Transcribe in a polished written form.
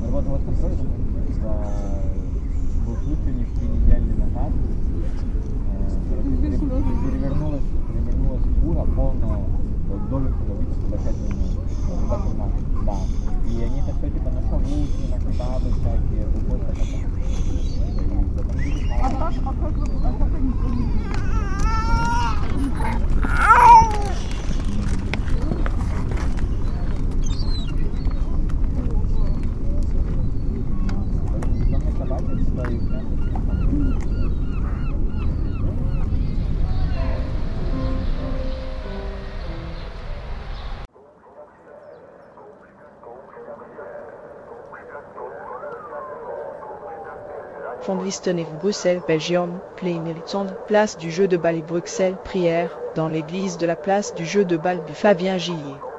Вот такой был случай у них 3 недели назад. Перевернулась фура полная долю судовичества за 5 минут. Да. И они это все типа на шавухи, на кебабы всякие, выходят такая. А как они Von Wistenhof, Bruxelles, Belgium, Play Mériton, place du jeu de balle Bruxelles, prière, dans l'église de la place du jeu de balle du Fabien Gillier.